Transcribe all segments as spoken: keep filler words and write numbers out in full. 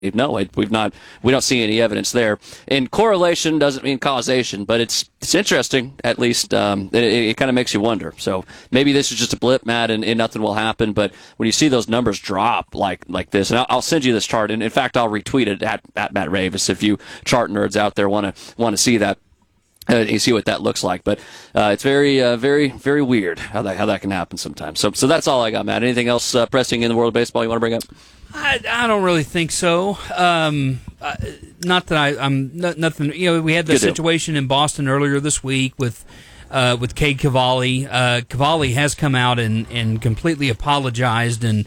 No, it, we've not. We don't see any evidence there. And correlation doesn't mean causation, but it's it's interesting. At least um, it, it kind of makes you wonder. So maybe this is just a blip, Matt, and, and nothing will happen. But when you see those numbers drop like like this, and I'll, I'll send you this chart. And in fact, I'll retweet it at, at Matt Ravis if you chart nerds out there want to want to see that. Uh, you see what that looks like, but uh, it's very, uh, very, very weird how that how that can happen sometimes. So, so that's all I got, Matt. Anything else uh, pressing in the world of baseball you want to bring up? I, I don't really think so. Um, uh, not that I, I'm not, nothing. You know, we had the situation in Boston earlier this week with uh, with Cade Cavalli. Uh, Cavalli has come out and, and completely apologized, and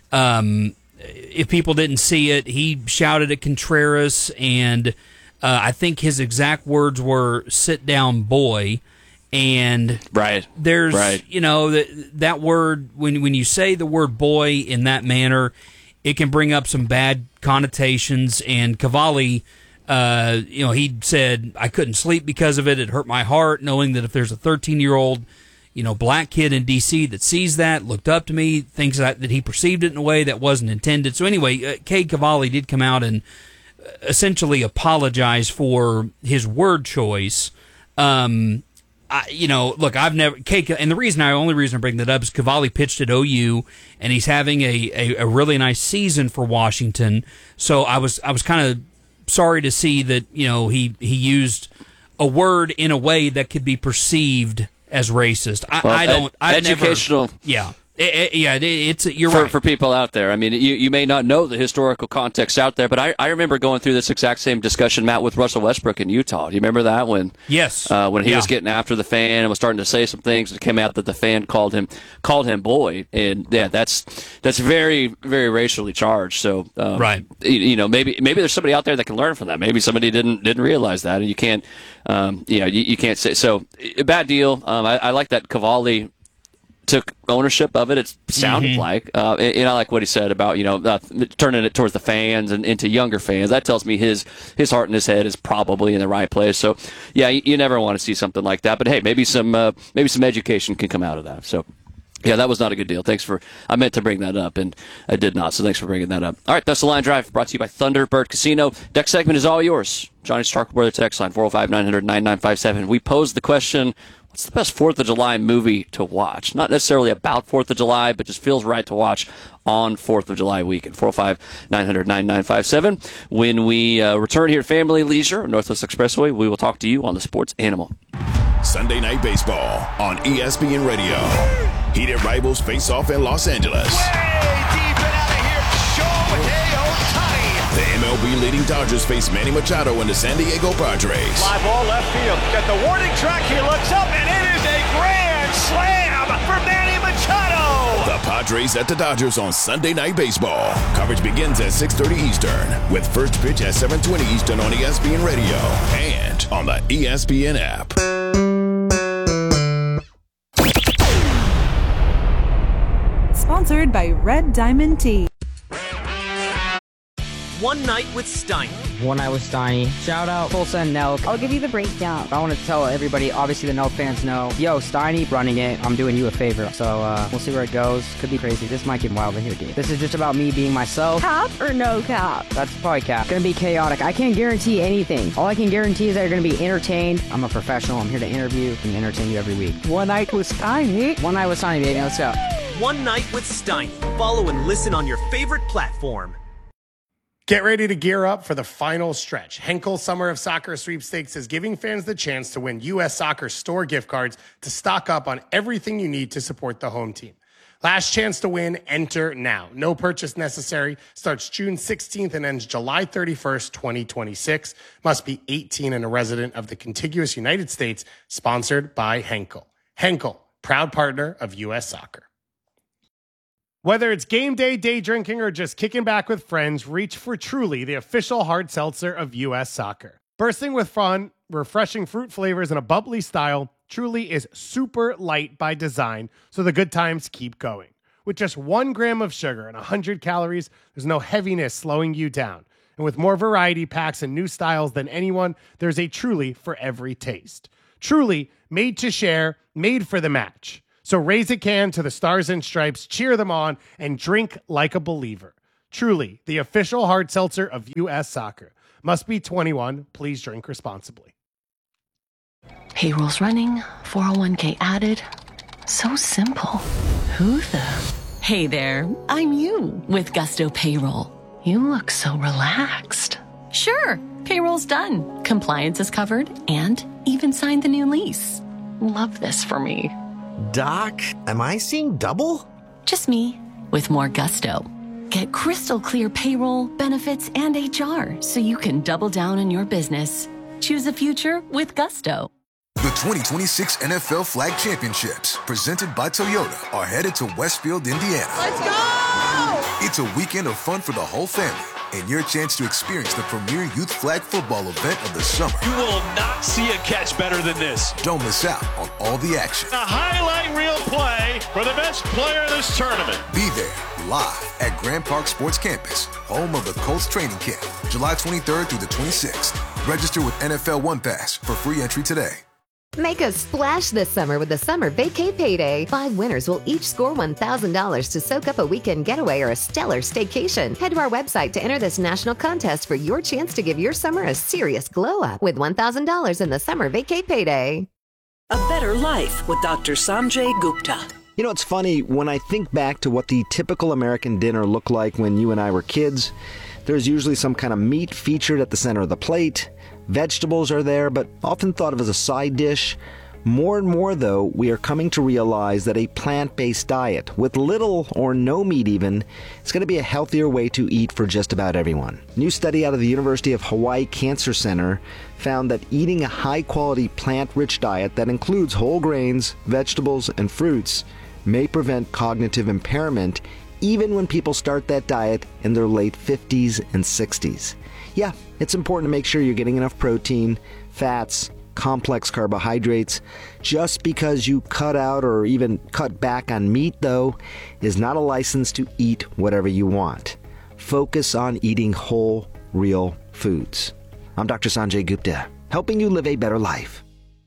um, if people didn't see it, he shouted at Contreras, and uh, I think his exact words were "sit down, boy." And right. there's, right. you know, that that word when when you say the word "boy" in that manner, it can bring up some bad connotations. And Cavalli, uh, you know, he said, I couldn't sleep because of it. It hurt my heart knowing that if there's a thirteen-year-old, you know, black kid in D C that sees that, looked up to me, thinks that, that he perceived it in a way that wasn't intended. So anyway, uh, Cade Cavalli did come out and essentially apologize for his word choice. Um, I, you know, look, I've never Cade, and the reason I only reason I bring that up is Cavalli pitched at O U, and he's having a, a, a really nice season for Washington. So I was I was kind of sorry to see that, you know, he he used a word in a way that could be perceived as racist. I, well, I don't. I educational. Never, yeah. It, it, yeah, it, it's you're for, right. For people out there. I mean, you, you may not know the historical context out there, but I, I remember going through this exact same discussion, Matt, with Russell Westbrook in Utah. Do you remember that when? Yes. Uh, when he yeah. was getting after the fan and was starting to say some things, it came out that the fan called him called him boy, and yeah, that's that's very very racially charged. So um, right, you, you know, maybe maybe there's somebody out there that can learn from that. Maybe somebody didn't didn't realize that, and you can't, um, you know, you, you can't say so. A bad deal. Um, I, I like that Cavalli took ownership of it. It sounded mm-hmm. like, uh, and, and I like what he said about, you know, uh, turning it towards the fans and into younger fans. That tells me his his heart and his head is probably in the right place. So, yeah, you, you never want to see something like that. But hey, maybe some uh, maybe some education can come out of that. So. Yeah, that was not a good deal. Thanks for, I meant to bring that up, and I did not, so thanks for bringing that up. All right, that's the Line Drive, brought to you by Thunderbird Casino. Next segment is all yours. Johnny Starkweather text line, four oh five, nine hundred, ninety-nine fifty-seven. We posed the question, what's the best fourth of July movie to watch? Not necessarily about fourth of July, but just feels right to watch on fourth of July weekend. four oh five, nine hundred, ninety-nine fifty-seven. When we uh, return here at Family Leisure, Northwest Expressway, we will talk to you on the Sports Animal. Sunday Night Baseball on E S P N Radio. Heated rivals face off in Los Angeles. Way deep and out of here, Shohei Ohtani. The M L B leading Dodgers face Manny Machado and the San Diego Padres. Fly ball left field. At the warning track, he looks up, and it is a grand slam for Manny Machado. The Padres at the Dodgers on Sunday Night Baseball. Coverage begins at six thirty Eastern, with first pitch at seven twenty Eastern on E S P N Radio and on the E S P N app. Sponsored by Red Diamond Tea. One Night with Steiny. One Night with Steiny. Shout out Tulsa and Nelk. I'll give you the breakdown. I want to tell everybody, obviously the Nelk fans know, yo, Steiny running it, I'm doing you a favor. So uh, we'll see where it goes. Could be crazy. This might get wild in here, dude. This is just about me being myself. Cap or no cap? That's probably cap. Gonna be chaotic. I can't guarantee anything. All I can guarantee is that you're gonna be entertained. I'm a professional. I'm here to interview and entertain you every week. One Night with Steiny. One Night with Steiny, baby. Let's go. One Night with Steiny. Follow and listen on your favorite platform. Get ready to gear up for the final stretch. Henkel Summer of Soccer Sweepstakes is giving fans the chance to win U S Soccer store gift cards to stock up on everything you need to support the home team. Last chance to win, enter now. No purchase necessary. Starts June sixteenth and ends July thirty-first, twenty twenty-six. Must be eighteen and a resident of the contiguous United States. Sponsored by Henkel. Henkel, proud partner of U S Soccer. Whether it's game day, day drinking, or just kicking back with friends, reach for Truly, the official hard seltzer of U S Soccer. Bursting with fun, refreshing fruit flavors, and a bubbly style, Truly is super light by design, so the good times keep going. With just one gram of sugar and one hundred calories, there's no heaviness slowing you down. And with more variety packs and new styles than anyone, there's a Truly for every taste. Truly, made to share, made for the match. So raise a can to the Stars and Stripes, cheer them on, and drink like a believer. Truly, the official hard seltzer of U S Soccer. Must be twenty-one. Please drink responsibly. Payroll's running, four oh one k added. So simple. Who the? Hey there, I'm you with Gusto Payroll. You look so relaxed. Sure, payroll's done. Compliance is covered and even signed the new lease. Love this for me. Doc, am I seeing double? Just me with more gusto. Get crystal clear payroll, benefits, and H R so you can double down on your business. Choose a future with Gusto. The twenty twenty-six N F L Flag Championships, presented by Toyota, are headed to Westfield, Indiana. Let's go! It's a weekend of fun for the whole family and your chance to experience the premier youth flag football event of the summer. You will not see a catch better than this. Don't miss out on all the action. A highlight reel play for the best player of this tournament. Be there live at Grand Park Sports Campus, home of the Colts training camp, July twenty-third through the twenty-sixth. Register with N F L One Pass for free entry today. Make a splash this summer with the Summer Vacay Payday. Five winners will each score one thousand dollars to soak up a weekend getaway or a stellar staycation. Head to our website to enter this national contest for your chance to give your summer a serious glow-up with one thousand dollars in the Summer Vacay Payday. A better life with Doctor Sanjay Gupta. You know, it's funny, when I think back to what the typical American dinner looked like when you and I were kids, there's usually some kind of meat featured at the center of the plate. Vegetables are there, but often thought of as a side dish. More and more, though, we are coming to realize that a plant-based diet, with little or no meat even, is going to be a healthier way to eat for just about everyone. A new study out of the University of Hawaii Cancer Center found that eating a high-quality plant-rich diet that includes whole grains, vegetables, and fruits may prevent cognitive impairment even when people start that diet in their late fifties and sixties. Yeah, it's important to make sure you're getting enough protein, fats, complex carbohydrates. Just because you cut out or even cut back on meat, though, is not a license to eat whatever you want. Focus on eating whole, real foods. I'm Doctor Sanjay Gupta, helping you live a better life.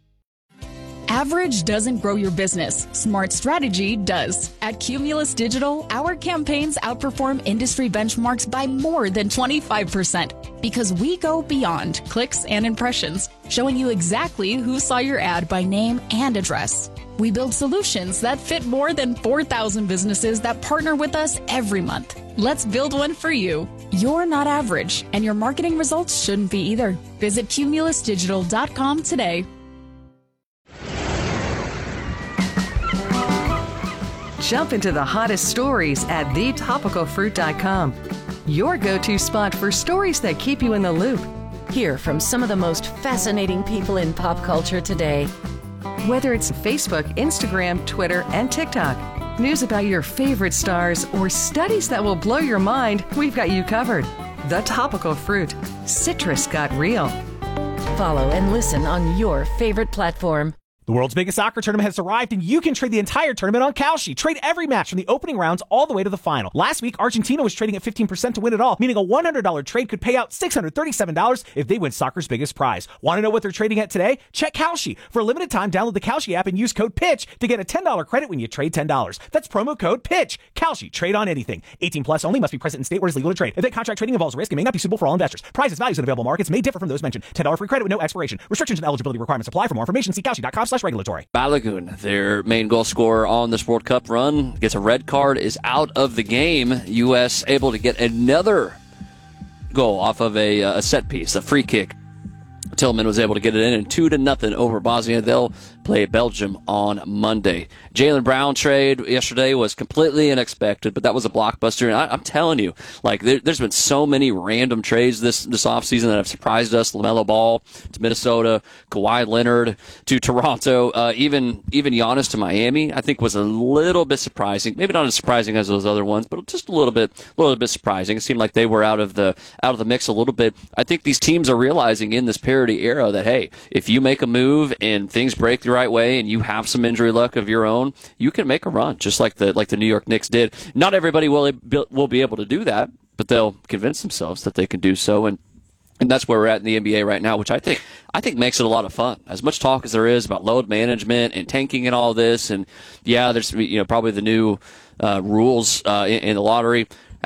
Average doesn't grow your business. Smart strategy does. At Cumulus Digital, our campaigns outperform industry benchmarks by more than twenty-five percent because we go beyond clicks and impressions, showing you exactly who saw your ad by name and address. We build solutions that fit more than four thousand businesses that partner with us every month. Let's build one for you. You're not average, and your marketing results shouldn't be either. Visit cumulus digital dot com today. Jump into the hottest stories at the topical fruit dot com. Your go-to spot for stories that keep you in the loop. Hear from some of the most fascinating people in pop culture today. Whether it's Facebook, Instagram, Twitter, and TikTok, news about your favorite stars, or studies that will blow your mind, we've got you covered. The Topical Fruit. Citrus got real. Follow and listen on your favorite platform. The world's biggest soccer tournament has arrived, and you can trade the entire tournament on Kalshi. Trade every match from the opening rounds all the way to the final. Last week, Argentina was trading at fifteen percent to win it all, meaning a one hundred dollars trade could pay out six hundred thirty-seven dollars if they win soccer's biggest prize. Want to know what they're trading at today? Check Kalshi. For a limited time, download the Kalshi app and use code PITCH to get a ten dollars credit when you trade ten dollars. That's promo code PITCH. Kalshi. Trade on anything. eighteen plus only. Must be present in state where it's legal to trade. Event contract trading involves risk and may not be suitable for all investors. Prices, values, and available markets may differ from those mentioned. ten dollars free credit with no expiration. Restrictions and eligibility requirements apply. For more information, see kalshi dot com slash regulatory. Balogun, their main goal scorer on this World Cup run, gets a red card, is out of the game. U S able to get another goal off of a, a set piece, a free kick. Tillman was able to get it in, and two to nothing over Bosnia. They'll play Belgium on Monday. Jaylen Brown trade yesterday was completely unexpected, but that was a blockbuster. And I, I'm telling you, like there, there's been so many random trades this this offseason that have surprised us. LaMelo Ball to Minnesota, Kawhi Leonard to Toronto, uh, even even Giannis to Miami. I think was a little bit surprising. Maybe not as surprising as those other ones, but just a little bit, a little bit surprising. It seemed like they were out of the out of the mix a little bit. I think these teams are realizing in this parity era that, hey, if you make a move and things break the right way and you have some injury luck of your own, you can make a run just like the like the New York Knicks did. Not everybody will will be able to do that, but they'll convince themselves that they can do so, and and that's where we're at in the N B A right now, which I think I think makes it a lot of fun. As much talk as there is about load management and tanking and all this, and yeah, there's you know probably the new uh, rules uh, in, in the lottery.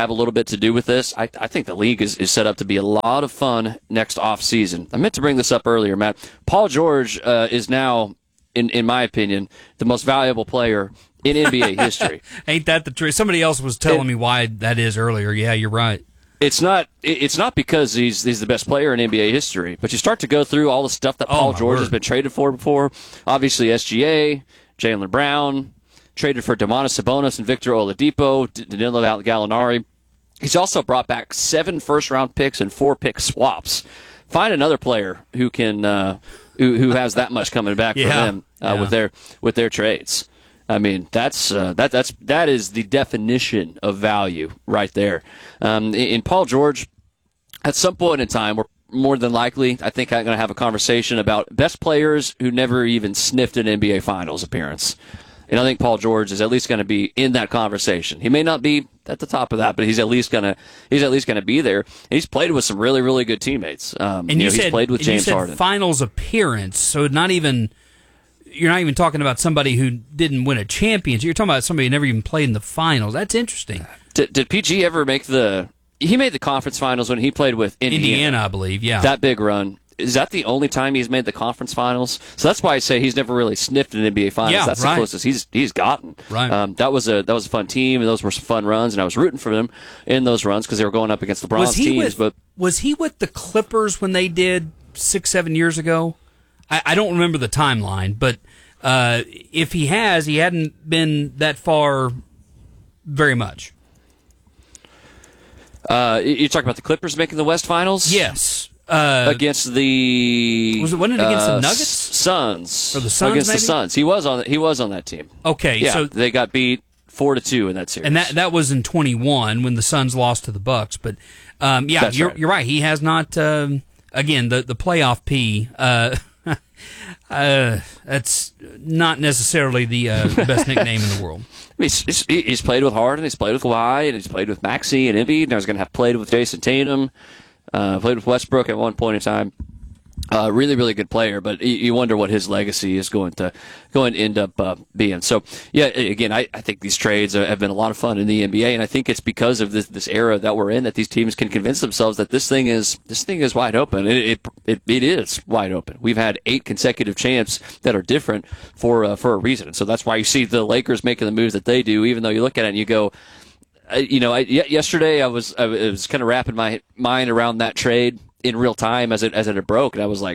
have a little bit to do with this. I, I think the league is, is set up to be a lot of fun next offseason. I meant to bring this up earlier, Matt. Paul George uh, is now, in, in my opinion, the most valuable player in N B A history. Ain't that the truth? Somebody else was telling it, me why that is earlier. Yeah, you're right. It's not. It's not because he's he's the best player in N B A history. But you start to go through all the stuff that Paul oh, George word. has been traded for before. Obviously, S G A, Jaylen Brown, traded for Domantas Sabonis and Victor Oladipo, Danilo Gallinari. He's also brought back seven first-round picks and four pick swaps. Find another player who can uh, who who has that much coming back yeah, for them uh, yeah. with their with their trades. I mean, that's uh, that that's that is the definition of value right there. Um, in Paul George, at some point in time, we're more than likely, I think I'm going to have a conversation about best players who never even sniffed an N B A Finals appearance. And I think Paul George is at least going to be in that conversation. He may not be at the top of that, but he's at least going to he's at least going to be there. And he's played with some really really good teammates. Um, and you, you know, said he's played with and James you said Harden. Finals appearance, so not even. You're not even talking about somebody who didn't win a championship. You're talking about somebody who never even played in the finals. That's interesting. Did, did P G ever make the... He made the conference finals when he played with Indiana. Indiana, I believe, yeah. That big run. Is that the only time he's made the conference finals? So that's why I say he's never really sniffed an N B A finals. Yeah, that's right. the closest he's he's gotten. Right. Um, that was a that was a fun team, and those were some fun runs, and I was rooting for them in those runs because they were going up against LeBron's was he teams. With, but was he with the Clippers when they did six, seven years ago? I, I don't remember the timeline, but... Uh, if he has, he hadn't been that far very much. Uh, you're talking about the Clippers making the West Finals? Yes. Uh, against the was it wasn't it against uh, the Nuggets? Suns. Or the Suns, against maybe? the Suns. He was on he was on that team. Okay, yeah, so they got beat four to two in that series. And that that was in twenty-one when the Suns lost to the Bucks. But um, yeah, That's you're right. you're right. He has not. Um, again, the the playoff P. Uh, uh, that's not necessarily the uh, best nickname in the world. He's, he's, he's played with Harden, he's played with Kawhi, and he's played with Maxey and Embiid. And I was going to have played with Jason Tatum, uh, played with Westbrook at one point in time. Uh, really, really good player, but you, you wonder what his legacy is going to going to end up uh, being. So, yeah, again, I, I think these trades have been a lot of fun in the N B A, and I think it's because of this this era that we're in that these teams can convince themselves that this thing is this thing is wide open. It it it, it is wide open. We've had eight consecutive champs that are different for uh, for a reason, and so that's why you see the Lakers making the moves that they do. Even though you look at it and you go, uh, you know, I, yesterday I was I was kind of wrapping my mind around that trade in real time as it as it had broke, and I was like,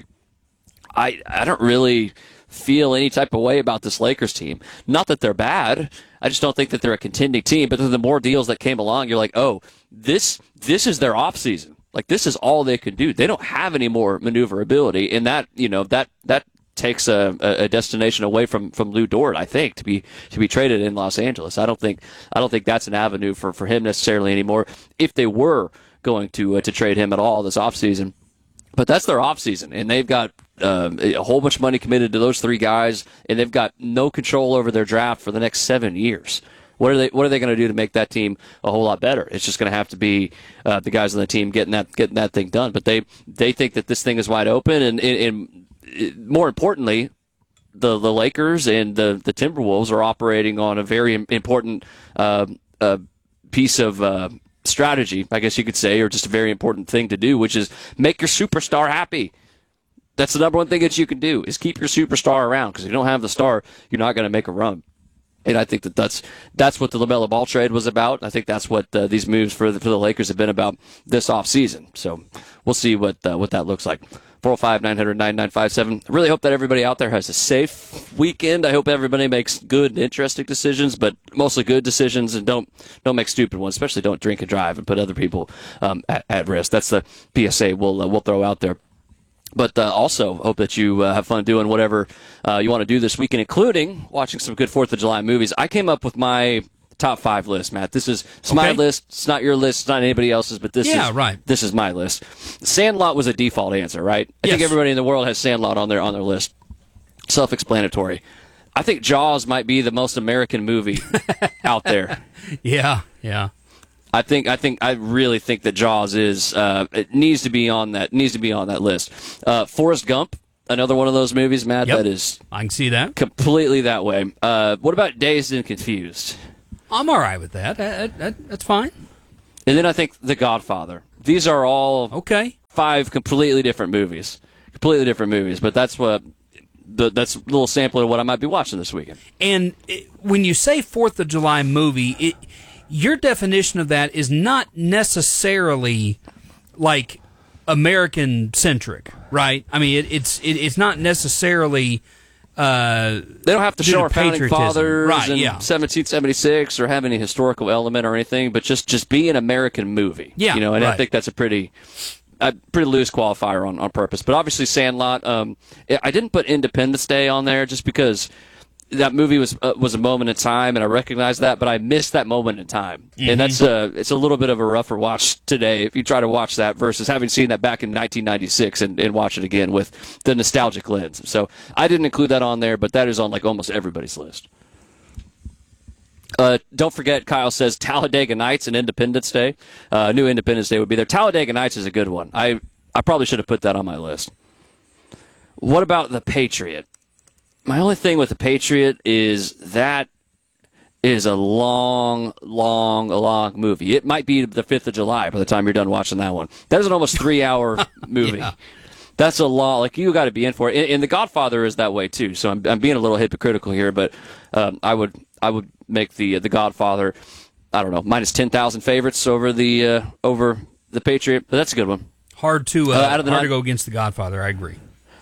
I I don't really feel any type of way about this Lakers team. Not that they're bad, I just don't think that they're a contending team. But then the more deals that came along, you're like, oh, this this is their offseason. Like this is all they can do. They don't have any more maneuverability, and that you know that that takes a, a destination away from, from Lou Dort, I think, to be to be traded in Los Angeles. I don't think I don't think that's an avenue for, for him necessarily anymore. If they were going to uh, to trade him at all this offseason. But that's their offseason, and they've got um, a whole bunch of money committed to those three guys, and they've got no control over their draft for the next seven years. What are they What are they going to do to make that team a whole lot better? It's just going to have to be uh, the guys on the team getting that getting that thing done. But they they think that this thing is wide open, and, and, and more importantly, the the Lakers and the the Timberwolves are operating on a very important uh, uh, piece of Uh, strategy, I guess you could say, or just a very important thing to do, which is make your superstar happy. That's the number one thing that you can do, is keep your superstar around, because if you don't have the star, you're not going to make a run. And I think that that's that's what the LaMelo Ball trade was about. I think that's what uh, these moves for the, for the Lakers have been about this offseason. So we'll see what uh, what that looks like. four oh five, nine hundred, nine nine five seven. I really hope that everybody out there has a safe weekend. I hope everybody makes good and interesting decisions, but mostly good decisions, and don't don't make stupid ones. Especially don't drink and drive and put other people um, at, at risk. That's the P S A we'll uh, we'll throw out there. But uh, also hope that you uh, have fun doing whatever uh, you want to do this weekend, including watching some good fourth of July movies. I came up with my top five list, Matt. This is it's Okay. my list. It's not your list. It's not anybody else's, but this Yeah, is right. this is my list. Sandlot was a default answer, right? I think Yes. everybody in the world has Sandlot on their on their list. Self-explanatory. I think Jaws might be the most American movie out there. Yeah, yeah. I think I think I really think that Jaws is uh, it needs to be on that needs to be on that list. Uh, Forrest Gump, another one of those movies, Matt, Yep. that is I can see that. completely that way. Uh, what about Dazed and Confused? I'm all right with that. That, that, that's fine. And then I think The Godfather. These are all okay. five completely different movies. Completely different movies, but that's what the, that's a little sample of what I might be watching this weekend. And it, when you say fourth of July movie, it, your definition of that is not necessarily like American-centric, right? I mean, it, it's it, it's not necessarily... Uh, they don't have to show our founding patriotism. fathers right, in yeah. seventeen seventy-six or have any historical element or anything, but just, just be an American movie. Yeah, you know, and right. I think that's a pretty a pretty loose qualifier on, on purpose. But obviously, Sandlot. Um, I didn't put Independence Day on there just because that movie was uh, was a moment in time, and I recognize that, but I missed that moment in time, Mm-hmm. and that's a it's a little bit of a rougher watch today if you try to watch that versus having seen that back in nineteen ninety-six and, and watch it again with the nostalgic lens. So I didn't include that on there, but that is on like almost everybody's list. Uh, don't forget, Kyle says Talladega Nights and Independence Day. Uh, new Independence Day would be there. Talladega Nights is a good one. I I probably should have put that on my list. What about The Patriot? My only thing with The Patriot is that is a long, long, long movie. It might be the fifth of July by the time you're done watching that one. That is an almost three-hour movie. Yeah. That's a lot. Like, you got to be in for it. And, and The Godfather is that way, too. So I'm, I'm being a little hypocritical here, but um, I would I would make the The Godfather, I don't know, minus ten thousand favorites over the uh, over The Patriot. But that's a good one. Hard to, uh, uh, out of the hard nine- to go against The Godfather, I agree.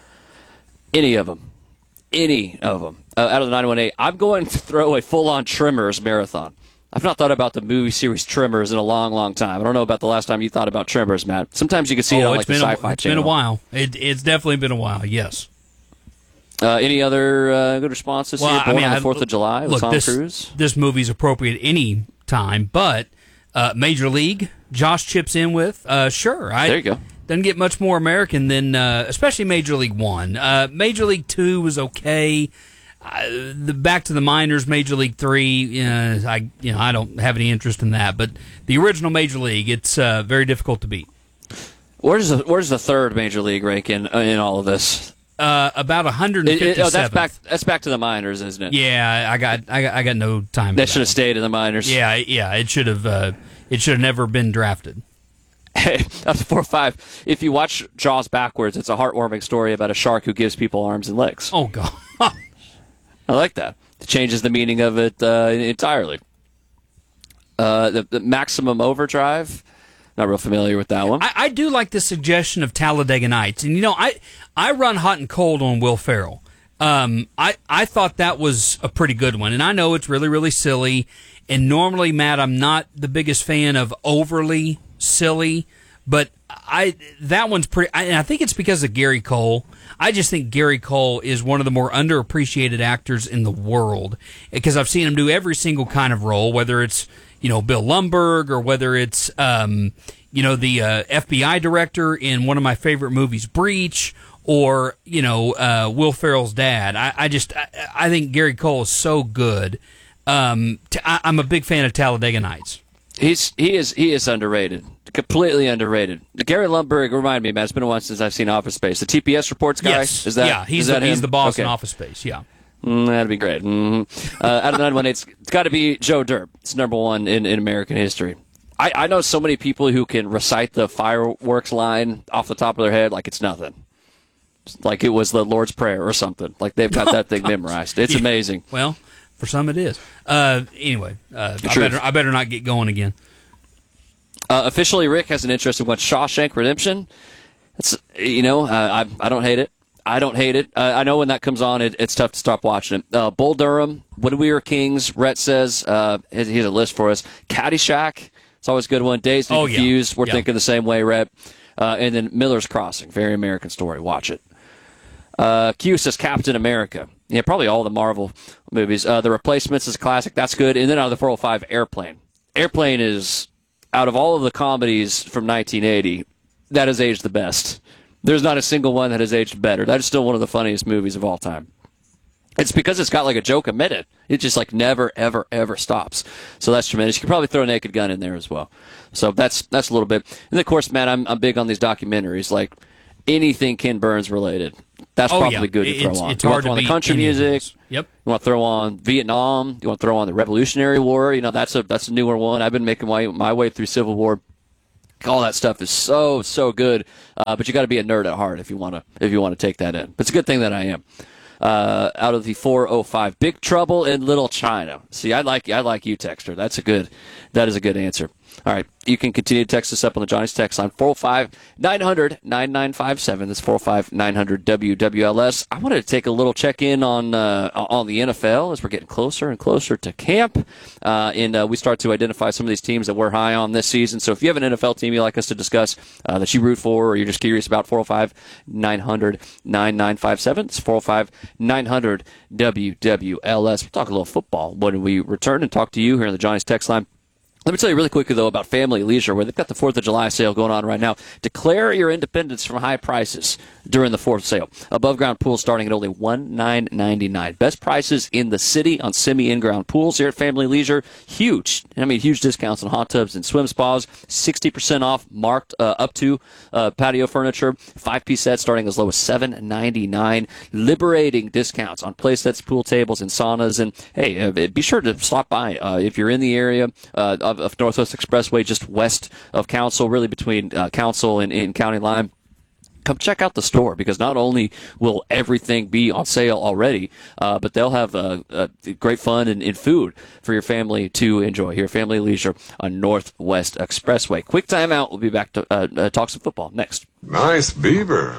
Any of them. Any of them. Uh, out of the nine one eight, I'm going to throw a full-on Tremors marathon. I've not thought about the movie series Tremors in a long, long time. I don't know about the last time you thought about Tremors, Matt. Sometimes you can see oh, it on it's like the been Sci-Fi a, It's Channel. been a while. It, it's definitely been a while, yes. Uh, any other uh, good responses well, here? Born I mean, on the I- fourth of July with look, Tom this, Cruise? This movie's appropriate any time, but uh, Major League, Josh chips in with, uh, sure. I, there you go. Doesn't get much more American than, uh, especially Major League One. Uh, Major League Two was okay. Uh, the back to the minors, Major League Three. Uh, I you know I don't have any interest in that, but the original Major League, it's uh, very difficult to beat. Where's the Where's the third Major League rank in in all of this? Uh, about one hundred fifty-seven. It, it, oh, that's back. That's back to the minors, isn't it? Yeah, I got I got, I got no time. That should have stayed in the minors. Yeah, yeah, it should have. Uh, it should have never been drafted. That's four or five. If you watch Jaws backwards, it's a heartwarming story about a shark who gives people arms and legs. Oh God, I like that. It changes the meaning of it uh, entirely. Uh, the, the Maximum Overdrive. Not real familiar with that one. I, I do like the suggestion of Talladega Nights, and you know, I I run hot and cold on Will Ferrell. Um, I I thought that was a pretty good one, and I know it's really really silly. And normally, Matt, I'm not the biggest fan of overly silly, but I that one's pretty. I, and I think it's because of Gary Cole. I just think Gary Cole is one of the more underappreciated actors in the world because I've seen him do every single kind of role, whether it's you know Bill Lumbergh or whether it's um, you know the uh, F B I director in one of my favorite movies, Breach, or you know uh, Will Ferrell's dad. I, I just I, I think Gary Cole is so good. Um, t- I, I'm a big fan of Talladega Nights. He's he is he is underrated, completely underrated. Gary Lumbergh, remind me, man. It's been a while since I've seen Office Space. The T P S reports guy. Yes. Is that yeah? He's is the, that he's him? the boss Okay. in Office Space. Yeah. Mm, that'd be great. Mm-hmm. Uh, out of the nine one eight, it's, it's got to be Joe Dirt. It's number one in, in American history. I, I know so many people who can recite the fireworks line off the top of their head like it's nothing. Like it was the Lord's Prayer or something. Like they've got that thing memorized. It's Yeah. amazing. Well, for some it is. Uh, anyway, uh, I better I better not get going again. Uh, officially, Rick has an interesting one. Shawshank Redemption. It's you know uh, I I don't hate it. I don't hate it. Uh, I know when that comes on, it, it's tough to stop watching it. Uh, Bull Durham, When We Were Kings, Rhett says, uh, he has a list for us. Caddyshack, it's always a good one. Dazed and Oh, yeah. Confused, we're Yeah. thinking the same way, Rhett. Uh, and then Miller's Crossing, very American story. Watch it. Uh, Q says Captain America. Yeah, probably all the Marvel movies. Uh, the Replacements is a classic. That's good. And then out of the four oh five, Airplane. Airplane is, out of all of the comedies from nineteen eighty, that has aged the best. There's not a single one that has aged better. That is still one of the funniest movies of all time. It's because it's got like a joke a minute. It just like never, ever, ever stops. So that's tremendous. You could probably throw Naked Gun in there as well. So that's that's a little bit. And of course, man, I'm I'm big on these documentaries. Like anything Ken Burns related. That's oh, probably yeah. good to it's, throw on. It's you hard want to throw on to the country music. Yep. You want to throw on Vietnam. You want to throw on the Revolutionary War. You know, that's a that's a newer one. I've been making my my way through Civil War. All that stuff is so so good, uh, but you got to be a nerd at heart if you want to if you want to take that in. But it's a good thing that I am. Uh, out of the four oh five, Big Trouble in Little China. See, I like I like you, Texter. That's a good that is a good answer. All right, you can continue to text us up on the Johnny's text line four oh five, nine hundred, nine five seven. That's four oh five, nine hundred, W W L S. I wanted to take a little check in on uh, on the N F L as we're getting closer and closer to camp, uh, and uh, we start to identify some of these teams that we're high on this season. So if you have an N F L team you'd like us to discuss uh, that you root for, or you're just curious about, four oh five, nine hundred, nine nine five seven. It's four oh five, nine hundred, W W L S. We'll talk a little football when we return and talk to you here on the Johnny's text line. Let me tell you really quickly, though, about Family Leisure, where they've got the fourth of July sale going on right now. Declare your independence from high prices during the fourth sale. Above-ground pools starting at only one thousand nine hundred ninety-nine dollars. Best prices in the city on semi-in-ground pools here at Family Leisure. Huge. I mean, huge discounts on hot tubs and swim spas. sixty percent off marked uh, up to uh, patio furniture. Five-piece sets starting as low as seven hundred ninety-nine dollars. Liberating discounts on play sets, pool tables, and saunas. And, hey, uh, be sure to stop by uh, if you're in the area uh, of, of Northwest Expressway, just west of Council, really between uh, Council and, and County Line. Come check out the store, because not only will everything be on sale already, uh, but they'll have uh, uh, great fun and, and food for your family to enjoy here. Family Leisure on Northwest Expressway. Quick time out. We'll be back to uh, uh, talk some football next. Nice beaver.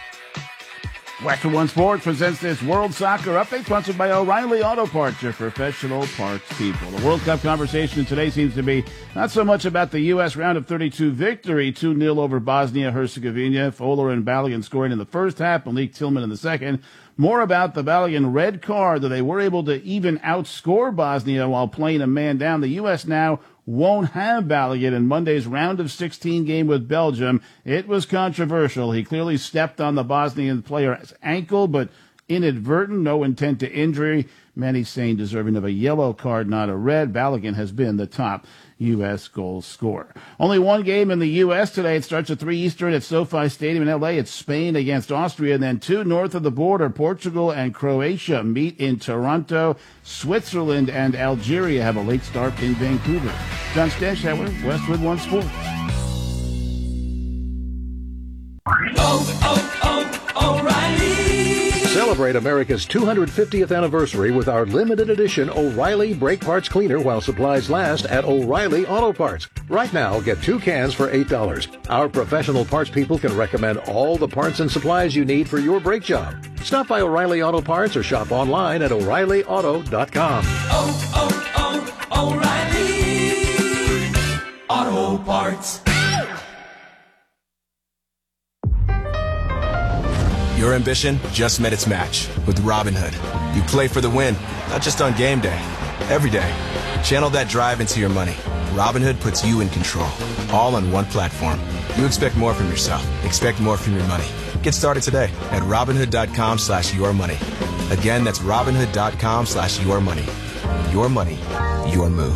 Western One Sports presents this World Soccer Update, sponsored by O'Reilly Auto Parts, your professional parts people. The World Cup conversation today seems to be not so much about the U S round of thirty-two victory, two nil over Bosnia-Herzegovina, Fowler and Balogun scoring in the first half, Malik Tillman in the second. More about the Balogun red card, that they were able to even outscore Bosnia while playing a man down. The U S now won't have Balogun in Monday's round of sixteen game with Belgium. It was controversial. He clearly stepped on the Bosnian player's ankle, but inadvertent, no intent to injury. Many saying deserving of a yellow card, not a red. Balogun has been the top U S goal scorer. Only one game in the U S today. It starts at three Eastern at SoFi Stadium in L A. It's Spain against Austria. And then two north of the border, Portugal and Croatia meet in Toronto. Switzerland and Algeria have a late start in Vancouver. John Stanshauer, Westwood One Sports. Oh, oh, oh, O'Reilly. Celebrate America's two hundred fiftieth anniversary with our limited edition O'Reilly Brake Parts Cleaner while supplies last at O'Reilly Auto Parts. Right now, get two cans for eight dollars. Our professional parts people can recommend all the parts and supplies you need for your brake job. Stop by O'Reilly Auto Parts or shop online at O'Reilly Auto dot com. Oh, oh, oh, O'Reilly Auto Parts. Your ambition just met its match with Robinhood. You play for the win, not just on game day, every day. Channel that drive into your money. Robinhood puts you in control, all on one platform. You expect more from yourself. Expect more from your money. Get started today at Robinhood.com slash your money. Again, that's Robinhood.com slash your money. Your money, your move.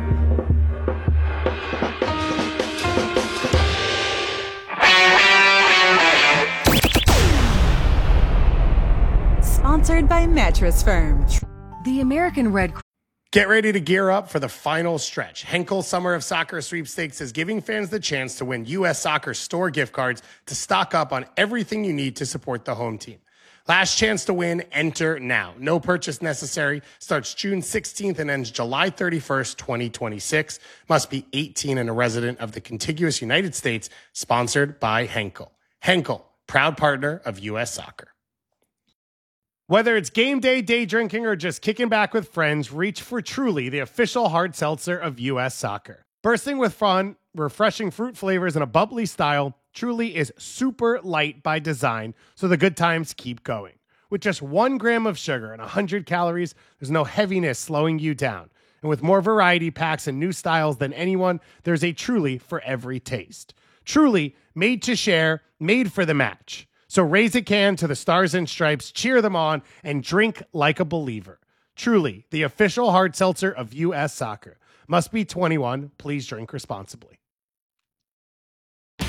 Sponsored by Mattress Firm. The American Red Cross. Get ready to gear up for the final stretch. Henkel Summer of Soccer Sweepstakes is giving fans the chance to win U S Soccer store gift cards to stock up on everything you need to support the home team. Last chance to win, enter now. No purchase necessary. Starts June sixteenth and ends July thirty-first, twenty twenty-six. Must be eighteen and a resident of the contiguous United States. Sponsored by Henkel. Henkel, proud partner of U S Soccer. Whether it's game day, day drinking, or just kicking back with friends, reach for Truly, the official hard seltzer of U S Soccer. Bursting with fun, refreshing fruit flavors, and a bubbly style, Truly is super light by design, so the good times keep going. With just one gram of sugar and one hundred calories, there's no heaviness slowing you down. And with more variety packs and new styles than anyone, there's a Truly for every taste. Truly, made to share, made for the match. So raise a can to the Stars and Stripes, cheer them on, and drink like a believer. Truly, the official hard seltzer of U S Soccer. Must be twenty-one. Please drink responsibly.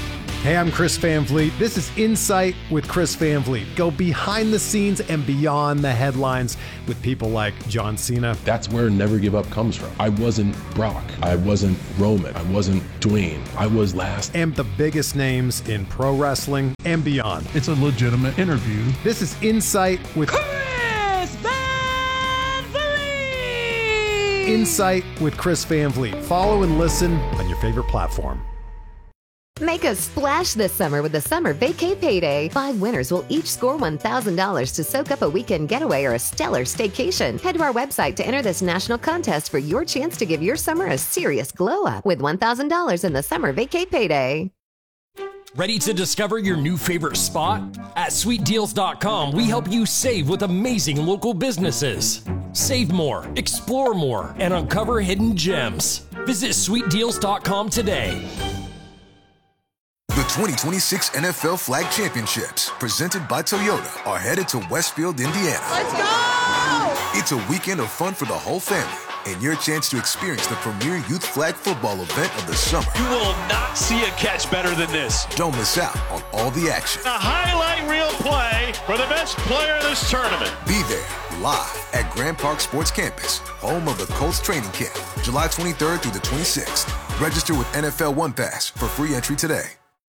Hey, I'm Chris Van Vliet. This is Insight with Chris Van Vliet. Go behind the scenes and beyond the headlines with people like John Cena. That's where Never Give Up comes from. I wasn't Brock. I wasn't Roman. I wasn't Dwayne. I was last. And the biggest names in pro wrestling and beyond. It's a legitimate interview. This is Insight with Chris Van Vliet! Insight with Chris Van Vliet. Follow and listen on your favorite platform. Make a splash this summer with the Summer Vacay Payday. Five winners will each score one thousand dollars to soak up a weekend getaway or a stellar staycation. Head to our website to enter this national contest for your chance to give your summer a serious glow up with one thousand dollars in the Summer Vacay Payday. Ready to discover your new favorite spot? At sweet deals dot com, we help you save with amazing local businesses. Save more, explore more, and uncover hidden gems. Visit sweet deals dot com today. The twenty twenty-six N F L Flag Championships, presented by Toyota, are headed to Westfield, Indiana. Let's go! It's a weekend of fun for the whole family and your chance to experience the premier youth flag football event of the summer. You will not see a catch better than this. Don't miss out on all the action. A highlight reel play for the best player of this tournament. Be there live at Grand Park Sports Campus, home of the Colts training camp, July twenty-third through the twenty-sixth. Register with N F L One Pass for free entry today.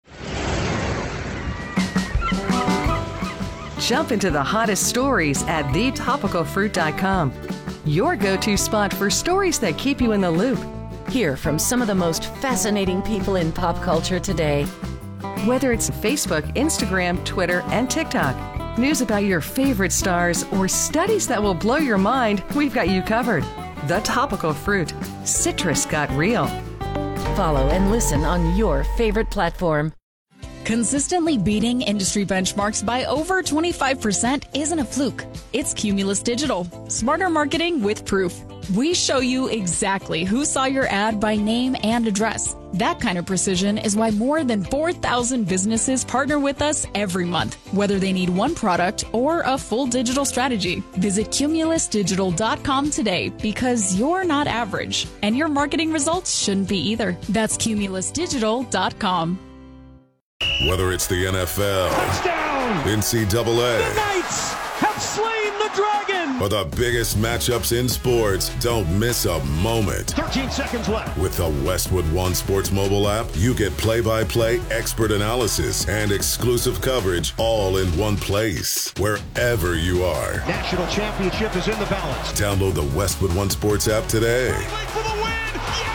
Jump into the hottest stories at the topical fruit dot com. Your go-to spot for stories that keep you in the loop. Hear from some of the most fascinating people in pop culture today. Whether it's Facebook, Instagram, Twitter, and TikTok, news about your favorite stars, or studies that will blow your mind, we've got you covered. The Topical Fruit. Citrus got real. Follow and listen on your favorite platform. Consistently beating industry benchmarks by over twenty-five percent isn't a fluke. It's Cumulus Digital. Smarter marketing with proof. We show you exactly who saw your ad by name and address. That kind of precision is why more than four thousand businesses partner with us every month, whether they need one product or a full digital strategy. Visit cumulus digital dot com today because you're not average, and your marketing results shouldn't be either. That's cumulus digital dot com. Whether it's the N F L, touchdown, N C double A, the Knights have slain the dragon, or the biggest matchups in sports, don't miss a moment. thirteen seconds left. With the Westwood One Sports mobile app, you get play-by-play expert analysis and exclusive coverage all in one place, wherever you are. National championship is in the balance. Download the Westwood One Sports app today. For the win.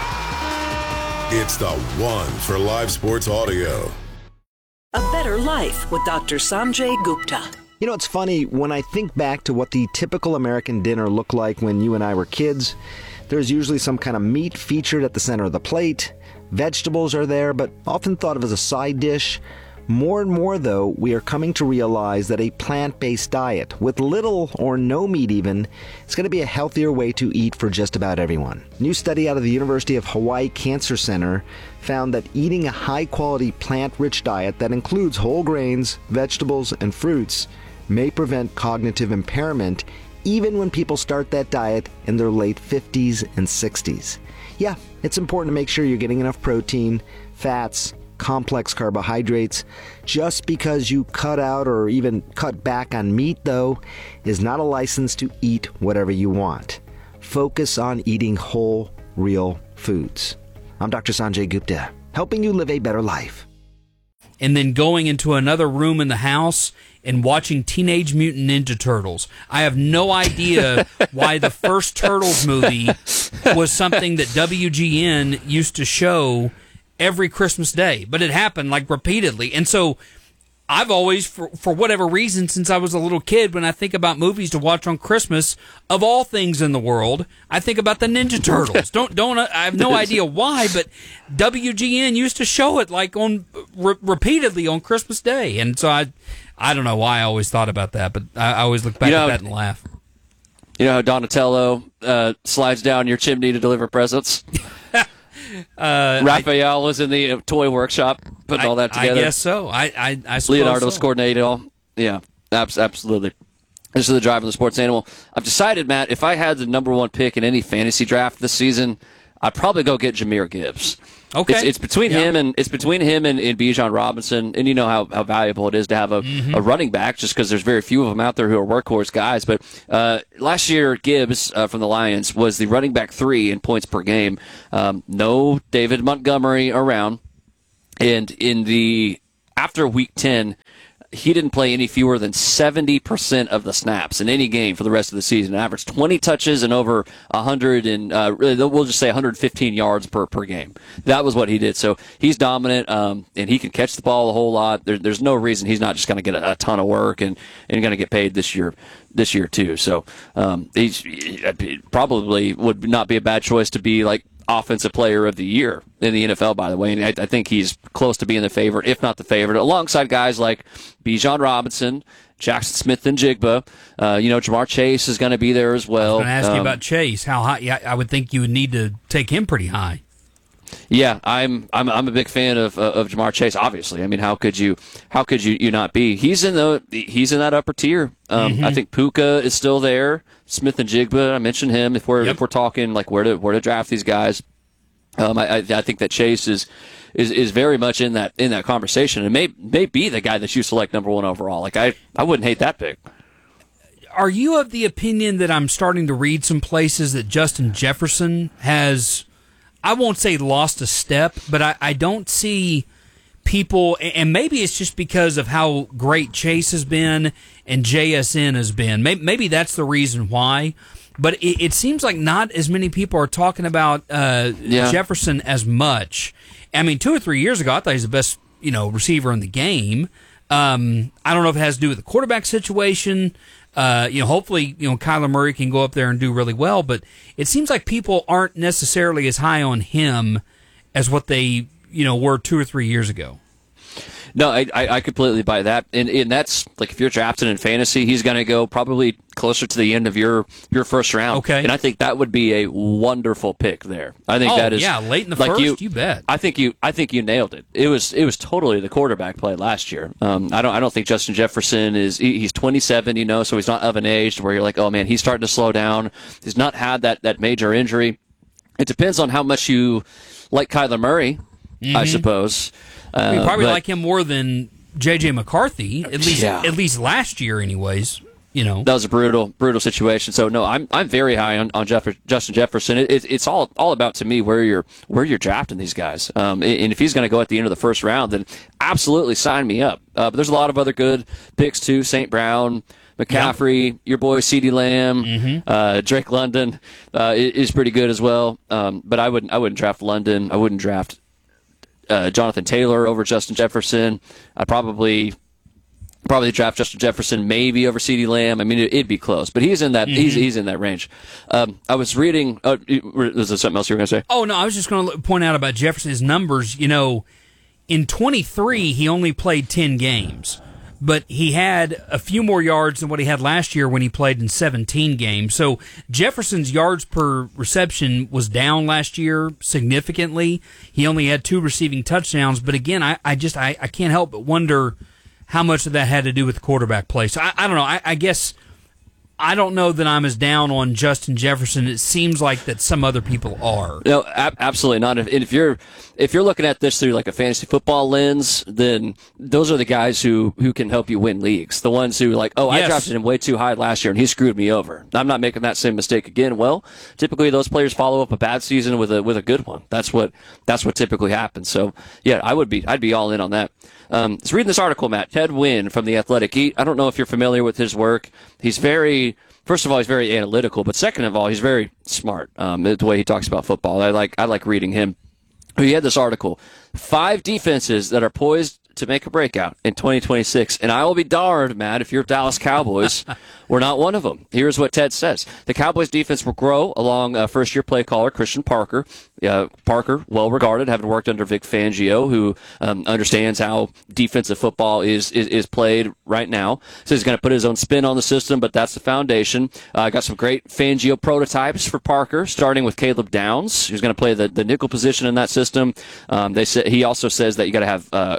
Yeah! It's the one for live sports audio. A Better Life with Doctor Sanjay Gupta. You know, it's funny, when I think back to what the typical American dinner looked like when you and I were kids, there's usually some kind of meat featured at the center of the plate. Vegetables are there, but often thought of as a side dish. More and more, though, we are coming to realize that a plant-based diet, with little or no meat even, is going to be a healthier way to eat for just about everyone. A new study out of the University of Hawaii Cancer Center found that eating a high-quality plant-rich diet that includes whole grains, vegetables, and fruits may prevent cognitive impairment even when people start that diet in their late fifties and sixties. Yeah, it's important to make sure you're getting enough protein, fats, complex carbohydrates. Just because you cut out or even cut back on meat, though, is not a license to eat whatever you want. Focus on eating whole, real foods. I'm Doctor Sanjay Gupta, helping you live a better life. And then going into another room in the house and watching Teenage Mutant Ninja Turtles. I have no idea why the first Turtles movie was something that W G N used to show every Christmas day, but it happened like repeatedly. And so I've always, for, for whatever reason, since I was a little kid, when I think about movies to watch on Christmas, of all things in the world, I think about the Ninja Turtles. don't don't I have no idea why, but W G N used to show it like on re- repeatedly on Christmas Day, and so I I don't know why I always thought about that, but I, I always look back you know, at that and laugh. You know how Donatello uh, slides down your chimney to deliver presents? Uh, Raphael I, was in the toy workshop putting I, all that together. I guess so. I, I, I suppose Leonardo's so. coordinated all. Yeah, absolutely. This is the drive of the sports animal. I've decided, Matt, if I had the number one pick in any fantasy draft this season, I'd probably go get Jahmyr Gibbs. Okay. It's, it's between yeah. him and it's between him and, and Bijan Robinson, and you know how, how valuable it is to have a, mm-hmm. a running back, just because there's very few of them out there who are workhorse guys. But uh, last year, Gibbs uh, from the Lions was the running back three in points per game. Um, no David Montgomery around, and in the after week ten, he didn't play any fewer than seventy percent of the snaps in any game for the rest of the season. Averaged twenty touches and over one hundred and uh, really, we'll just say one hundred fifteen yards per, per game. That was what he did. So he's dominant, um, and he can catch the ball a whole lot. There, there's no reason he's not just going to get a, a ton of work and, and going to get paid this year. This year too. So um, he's he probably would not be a bad choice to be like Offensive Player of the Year in the N F L, by the way. And I, I think he's close to being the favorite, if not the favorite, alongside guys like Bijan Robinson, Jackson Smith and Jigba. Uh, you know, Jamar Chase is going to be there as well. I was going to ask um, you about Chase. How high? Yeah, I would think you would need to take him pretty high. Yeah, I'm I'm I'm a big fan of uh, of Jamar Chase. Obviously, I mean, how could you how could you, you not be? He's in the he's in that upper tier. Um, mm-hmm. I think Puka is still there. Smith and Jigba, I mentioned him. If we're yep. if we're talking like where to where to draft these guys, um, I I think that Chase is. Is, is very much in that in that conversation, and may may be the guy that you select number one overall. Like I, I wouldn't hate that pick. Are you of the opinion that I'm starting to read some places that Justin Jefferson has, I won't say lost a step, but I, I don't see people, and maybe it's just because of how great Chase has been and J S N has been. Maybe, maybe that's the reason why. But it, it seems like not as many people are talking about uh, yeah. Jefferson as much. I mean, two or three years ago, I thought he was the best, you know, receiver in the game. Um, I don't know if it has to do with the quarterback situation. Uh, you know, hopefully, you know, Kyler Murray can go up there and do really well. But it seems like people aren't necessarily as high on him as what they, you know, were two or three years ago. No, I, I completely buy that, and and that's like if you're drafted in fantasy, he's going to go probably closer to the end of your, your first round. Okay, and I think that would be a wonderful pick there. I think oh, that is yeah, late in the like first. You, you bet. I think you I think you nailed it. It was it was totally the quarterback play last year. Um, I don't I don't think Justin Jefferson is he, he's twenty-seven, you know, so he's not of an age where you're like, oh man, he's starting to slow down. He's not had that that major injury. It depends on how much you like Kyler Murray, mm-hmm. I suppose. Uh, you probably but, like him more than J J McCarthy, at least yeah. at least last year, anyways. You know, that was a brutal, brutal situation. So no, I'm I'm very high on, on Jeff, Justin Jefferson. It, it, it's all all about to me where you're where you're drafting these guys. Um, and if he's going to go at the end of the first round, then absolutely sign me up. Uh, but there's a lot of other good picks too. Saint Brown, McCaffrey, yep. your boy CeeDee Lamb, mm-hmm. uh, Drake London uh, is pretty good as well. Um, but I wouldn't I wouldn't draft London. I wouldn't draft uh, Jonathan Taylor over Justin Jefferson. I probably. Probably draft Justin Jefferson, maybe over CeeDee Lamb. I mean, it, it'd be close, but he's in that mm-hmm. he's he's in that range. Um, I was reading. Uh, is there something else you were going to say? Oh no, I was just going to point out about Jefferson's numbers. You know, in twenty-three, he only played ten games, but he had a few more yards than what he had last year when he played in seventeen games. So Jefferson's yards per reception was down last year significantly. He only had two receiving touchdowns, but again, I, I just I, I can't help but wonder how much of that had to do with the quarterback play. So I, I don't know. I, I guess I don't know that I'm as down on Justin Jefferson. It seems like that some other people are. No, ab- absolutely not. If, if you're if you're looking at this through like a fantasy football lens, then those are the guys who, who can help you win leagues. The ones who like, oh, yes. I drafted him way too high last year and he screwed me over. I'm not making that same mistake again. Well, typically those players follow up a bad season with a with a good one. That's what that's what typically happens. So yeah, I would be I'd be all in on that. Um, I was reading this article, Matt. Ted Wynn from The Athletic. He, I don't know if you're familiar with his work. He's very, first of all, he's very analytical, but second of all, he's very smart. Um, the way he talks about football, I like, I like reading him. He had this article: five defenses that are poised to make a breakout in twenty twenty-six, and I will be darned, Matt, if you're Dallas Cowboys, we're not one of them. Here's what Ted says: the Cowboys defense will grow along uh, first-year play caller Christian Parker. Uh, Parker, well-regarded, having worked under Vic Fangio, who um, understands how defensive football is is, is played right now. So he's going to put his own spin on the system, but that's the foundation. I uh, got some great Fangio prototypes for Parker, starting with Caleb Downs, who's going to play the, the nickel position in that system. Um, they say, he also says that you got to have uh, a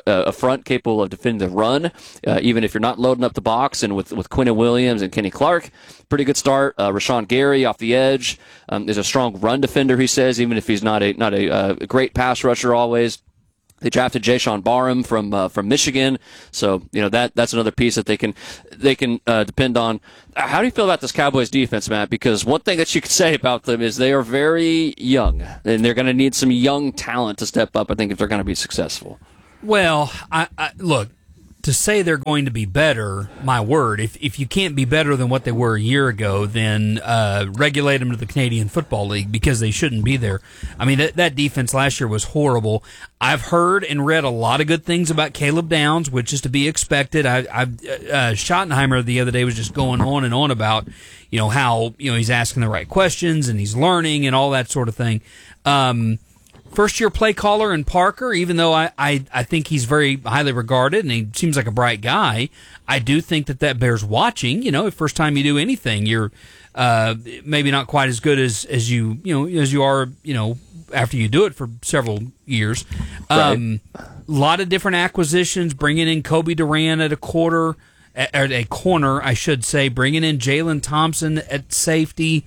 front capable of defending the run, uh, even if you're not loading up the box. And with, with Quinnen Williams and Kenny Clark, pretty good start. Uh, Rashawn Gary off the edge um, is a strong run defender, he says, even if he's not a not a uh, great pass rusher always. They drafted Jayshawn Barham from uh, from Michigan, so you know that that's another piece that they can they can uh, depend on. How do you feel about this Cowboys defense, Matt? Because one thing that you could say about them is they are very young, and they're going to need some young talent to step up, I think, if they're going to be successful. Well, I, I, look, to say they're going to be better, my word, if if you can't be better than what they were a year ago, then uh, regulate them to the Canadian Football League, because they shouldn't be there. I mean, that, that defense last year was horrible. I've heard and read a lot of good things about Caleb Downs, which is to be expected. I, I uh, Schottenheimer the other day was just going on and on about, you know, how, you know, he's asking the right questions and he's learning and all that sort of thing. Um, First-year play caller in Parker, even though I, I, I think he's very highly regarded and he seems like a bright guy, I do think that that bears watching. You know, first time you do anything, you're uh, maybe not quite as good as, as you you know as you are you know after you do it for several years. Um, right. A lot of different acquisitions, bringing in Kobe Duran at a quarter, at a corner, I should say, bringing in Jalen Thompson at safety.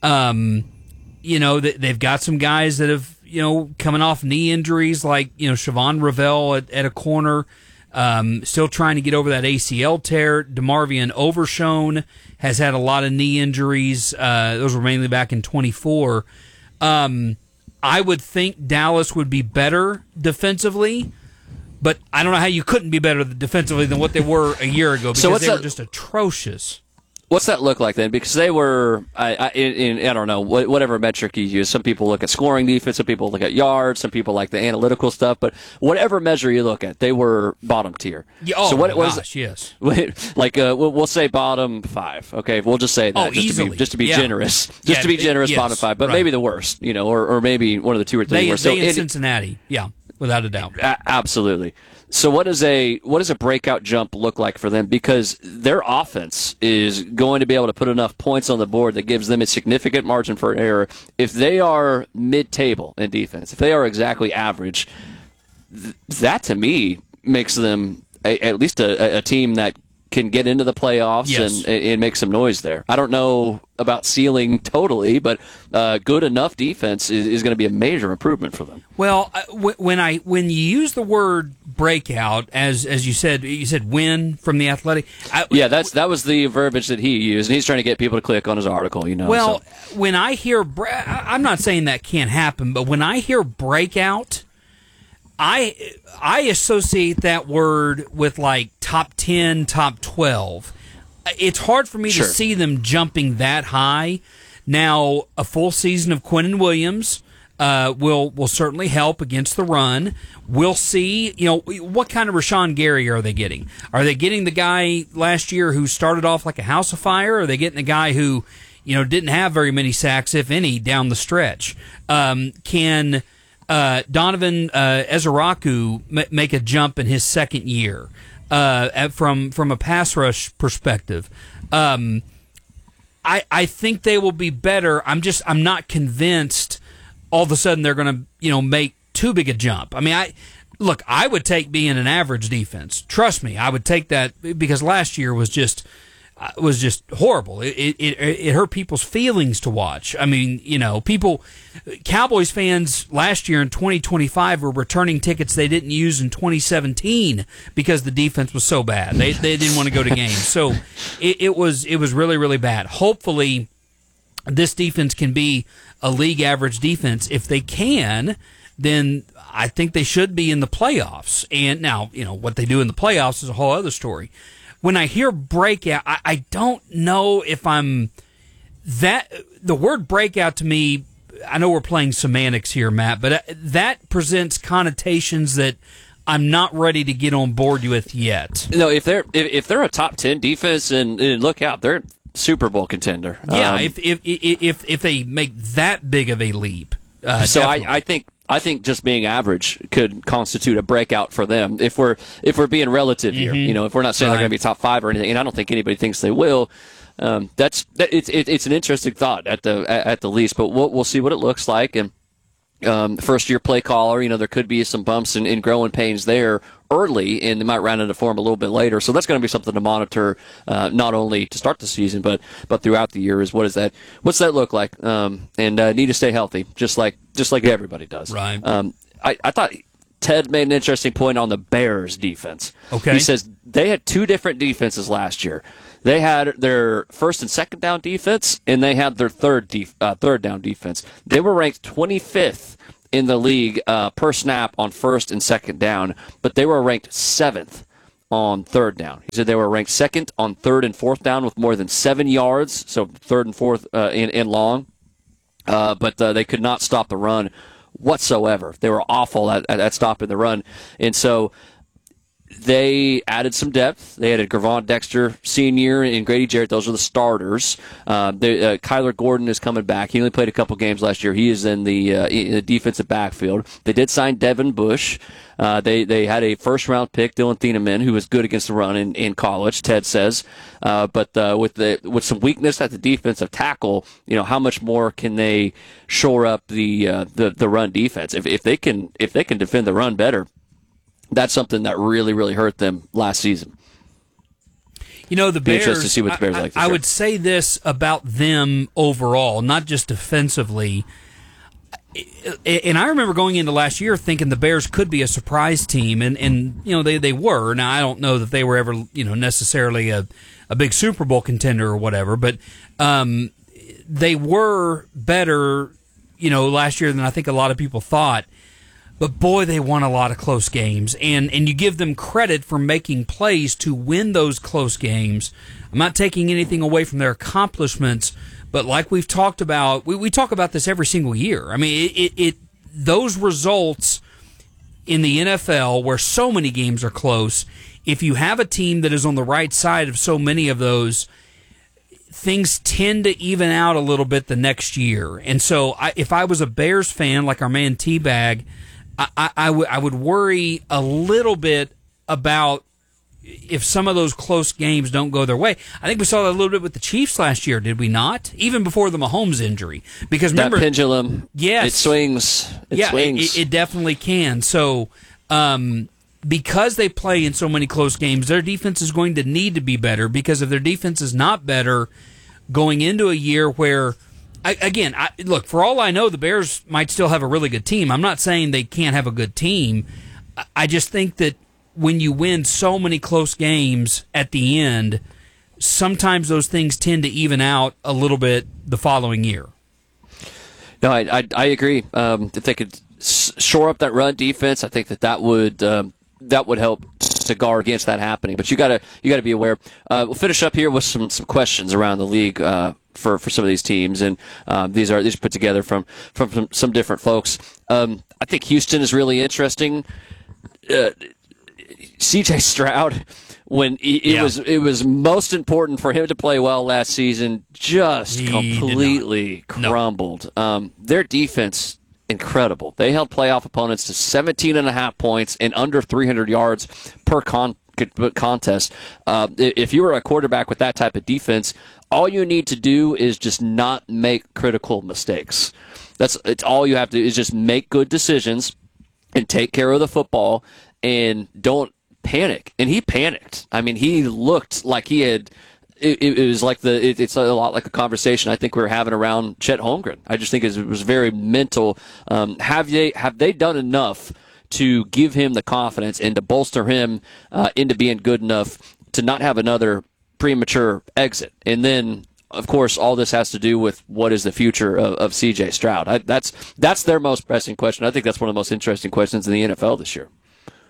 Um, you know, they've got some guys that have, you know, coming off knee injuries, like, you know, Siobhan Ravel at, at a corner, um, still trying to get over that A C L tear. DeMarvion Overshone has had a lot of knee injuries. Uh, those were mainly back in twenty-four. Um, I would think Dallas would be better defensively, but I don't know how you couldn't be better defensively than what they were a year ago, because so what's they that? were just atrocious. What's that look like then? Because they were, I, I, in, in, I don't know, whatever metric you use. Some people look at scoring defense, some people look at yards, some people like the analytical stuff. But whatever measure you look at, they were bottom tier. Yeah, oh so what, my what gosh, yes. Like uh, we'll, we'll say bottom five. Okay, we'll just say that Oh, just easily. to be just to be Yeah. generous, just Yeah, to be generous, yes, bottom five. But right. maybe the worst, you know, or, or maybe one of the two or three They, worst. they So in it- Cincinnati, yeah, without a doubt. A- absolutely. So what does a what does a breakout jump look like for them? Because their offense is going to be able to put enough points on the board that gives them a significant margin for error. If they are mid-table in defense, if they are exactly average, th- that to me makes them a, at least a, a team that can get into the playoffs Yes. and, and make some noise there. I don't know about ceiling totally, but uh, good enough defense is, is going to be a major improvement for them. Well, uh, w- when I when you use the word breakout, as as you said, you said win from the Athletic. I, Yeah, that's that was the verbiage that he used, and he's trying to get people to click on his article. You know. Well, so. when I hear, bre- I'm not saying that can't happen, but when I hear breakout, I I associate that word with like top ten, top twelve. It's hard for me Sure. to see them jumping that high. Now, a full season of Quinnen Williams uh, will will certainly help against the run. We'll see, you know, what kind of Rashawn Gary are they getting? Are they getting the guy last year who started off like a house of fire? Or are they getting a guy who, you know, didn't have very many sacks, if any, down the stretch? Um, can uh, Donovan uh, Ezeraku m- make a jump in his second year uh, at, from from a pass rush perspective? Um, I I think they will be better. I'm just I'm not convinced all of a sudden they're going to, you know, make too big a jump. I mean, I look, I would take being an average defense. Trust me, I would take that, because last year was just uh, was just horrible. It, it it it hurt people's feelings to watch. I mean, you know, people, Cowboys fans last year in twenty twenty-five were returning tickets they didn't use in twenty seventeen because the defense was so bad. They they didn't want to go to games. So it, it was it was really really bad. Hopefully, this defense can be a league average defense. If they can, then I think they should be in the playoffs. And now, you know, what they do in the playoffs is a whole other story. When I hear breakout, I, I don't know if I'm that the word breakout to me, I know we're playing semantics here, Matt, but that presents connotations that I'm not ready to get on board with yet. No, if they're if, if they're a top ten defense, and, and look out, they're Super Bowl contender. Yeah, Um, if, if if if they make that big of a leap. Uh, so I, definitely. I think I think just being average could constitute a breakout for them if we're if we're being relative here. Mhm. You know, if we're not saying Right. they're going to be top five or anything, and I don't think anybody thinks they will. Um, that's that, it's it, it's an interesting thought at the at, at the least, but we'll we'll see what it looks like. And um, first-year play caller. You know, there could be some bumps and, and growing pains there early, and they might round into form a little bit later. So that's going to be something to monitor, uh, not only to start the season, but but throughout the year. Is what is that? What's that look like? Um, and uh, need to stay healthy, just like just like everybody does. Right. Um, I, I thought Ted made an interesting point on the Bears defense. Okay. He says they had two different defenses last year. They had their first and second down defense, and they had their third def- uh, third down defense. They were ranked twenty-fifth in the league uh, per snap on first and second down, but they were ranked seventh on third down. He said they were ranked second on third and fourth down with more than seven yards, so third and fourth uh, in, in long, uh, but uh, they could not stop the run whatsoever. They were awful at, at, at stopping the run, and so they added some depth. They added Gervon Dexter Senior and Grady Jarrett. Those are the starters. Uh, they, uh, Kyler Gordon is coming back. He only played a couple games last year. He is in the, uh, in the defensive backfield. They did sign Devin Bush. Uh, they they had a first-round pick, Dylan Thieneman, who was good against the run in, in college, Ted says. Uh, but uh, with the with some weakness at the defensive tackle, you know, how much more can they shore up the uh, the, the run defense? If if they can if they can defend the run better, that's something that really, really hurt them last season. You know, the Be Bears, interested to see what the Bears I, like this I year. would say this about them overall, not just defensively. And I remember going into last year thinking the Bears could be a surprise team, and, and you know, they, they were. Now, I don't know that they were ever, you know, necessarily a, a big Super Bowl contender or whatever, but um, they were better, you know, last year than I think a lot of people thought. But, boy, they won a lot of close games, and, and you give them credit for making plays to win those close games. I'm not taking anything away from their accomplishments, but like we've talked about, we, we talk about this every single year. I mean, it, it, it those results in the N F L where so many games are close, if you have a team that is on the right side of so many of those, things tend to even out a little bit the next year. And so I, if I was a Bears fan, like our man T-Bag, I, I, I, w- I would worry a little bit about if some of those close games don't go their way. I think we saw that a little bit with the Chiefs last year, did we not? Even before the Mahomes injury. Because remember, that pendulum, yes, it swings. It yeah, swings. It, it definitely can. So um, because they play in so many close games, their defense is going to need to be better, because if their defense is not better going into a year where, I, again, I, look, for all I know, the Bears might still have a really good team. I'm not saying they can't have a good team. I, I just think that when you win so many close games at the end, sometimes those things tend to even out a little bit the following year. No, I I, I agree. Um, if they could s- shore up that run defense, I think that that would um, that would help to guard against that happening. But you gotta you gotta be aware. Uh, we'll finish up here with some, some questions around the league uh, for for some of these teams, and um, these are these are put together from from some, some different folks. Um, I think Houston is really interesting. Uh, C J Stroud, when he, it Yeah. was it was most important for him to play well last season, just He did completely crumbled. Um, their defense, incredible. They held playoff opponents to seventeen and a half points and under three hundred yards per con- contest. Uh, if you were a quarterback with that type of defense, all you need to do is just not make critical mistakes. That's it's all you have to do is just make good decisions and take care of the football, and don't panic. And he panicked. I mean, he looked like he had. It, it was like the. It, it's a lot like a conversation I think we were having around Chet Holmgren. I just think it was very mental. Um, have they have they done enough to give him the confidence and to bolster him uh, into being good enough to not have another premature exit? And then, of course, all this has to do with what is the future of, of C J Stroud. I, that's that's their most pressing question. I think that's one of the most interesting questions in the N F L this year.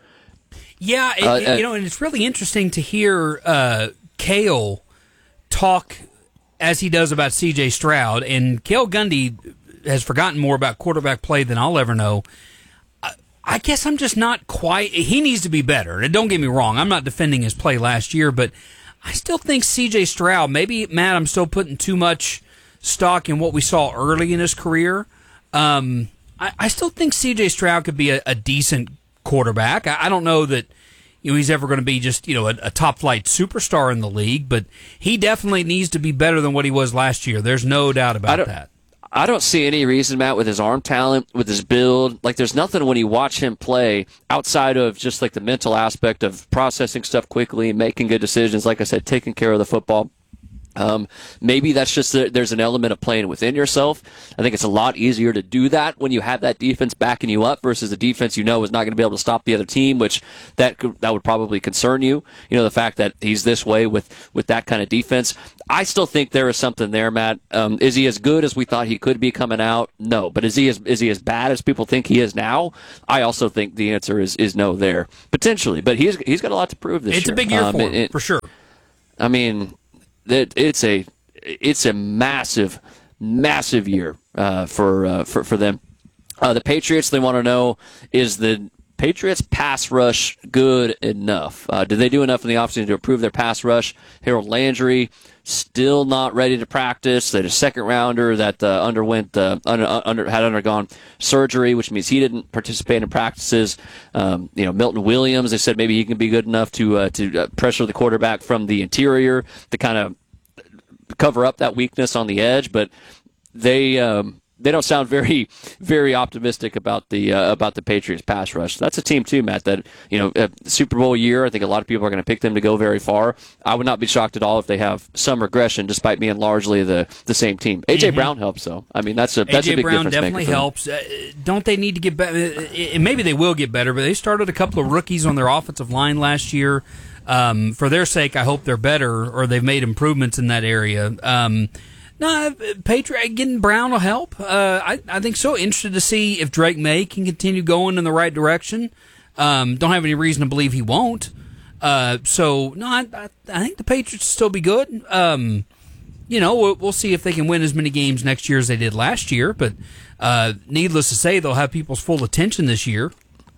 Yeah, it, Uh, it- you know, and it's really interesting to hear uh, Cale talk as he does about C J Stroud. And Cale Gundy has forgotten more about quarterback play than I'll ever know. I, I guess I'm just not quite. He needs to be better. And don't get me wrong, I'm not defending his play last year, but I still think C J Stroud, maybe, Matt, I'm still putting too much stock in what we saw early in his career. Um, I, I still think C J Stroud could be a, a decent quarterback. I, I don't know that you know he's ever going to be just you know a, a top flight superstar in the league, but he definitely needs to be better than what he was last year. There's no doubt about that. I don't see any reason, Matt, with his arm talent, with his build. Like, there's nothing when you watch him play outside of just like the mental aspect of processing stuff quickly, making good decisions. Like I said, taking care of the football. Um, maybe that's just a, there's an element of playing within yourself. I think it's a lot easier to do that when you have that defense backing you up versus the defense you know is not going to be able to stop the other team, which that could, that would probably concern you. You know, the fact that he's this way with, with that kind of defense. I still think there is something there, Matt. Um, is he as good as we thought he could be coming out? No. But is he as, is he as bad as people think he is now? I also think the answer is, is no there. Potentially. But he's, he's got a lot to prove this it's year. It's a big year um, for him, it, it, for sure. I mean... That it's a it's a massive, massive year uh, for, uh, for for them. Uh, the Patriots, they want to know, is the Patriots pass rush good enough? Uh, did they do enough in the offseason to improve their pass rush? Harold Landry still not ready to practice. They had a second rounder that uh, underwent uh, under, under had undergone surgery, which means he didn't participate in practices. Um, you know, Milton Williams, they said maybe he can be good enough to uh, to uh, pressure the quarterback from the interior to kind of cover up that weakness on the edge, but they um, they don't sound very very optimistic about the uh, about the Patriots pass rush. That's a team too, Matt, that, you know, a Super Bowl year, I think a lot of people are going to pick them to go very far. I would not be shocked at all if they have some regression despite being largely the, the same team. A J mm-hmm. Brown helps though. I mean, that's a that's A J a big Brown difference definitely maker helps. Uh, don't they need to get better? Uh, maybe they will get better, but they started a couple of rookies on their offensive line last year. Um, for their sake, I hope they're better or they've made improvements in that area. Um, no, Patriot getting Brown will help. Uh, I, I think so. Interested to see if Drake May can continue going in the right direction. Um, don't have any reason to believe he won't. Uh, so no, I, I, I think the Patriots will still be good. Um, you know, we'll, we'll see if they can win as many games next year as they did last year. But uh, needless to say, they'll have people's full attention this year.